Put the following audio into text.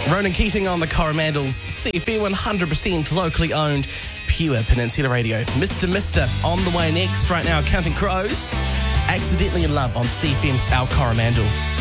Ronan Keating on the Coromandels, CFM 100% locally owned, pure Peninsula Radio. Mr. on the way next. Right now, Counting Crows, Accidentally in Love on CFM's Our Coromandel.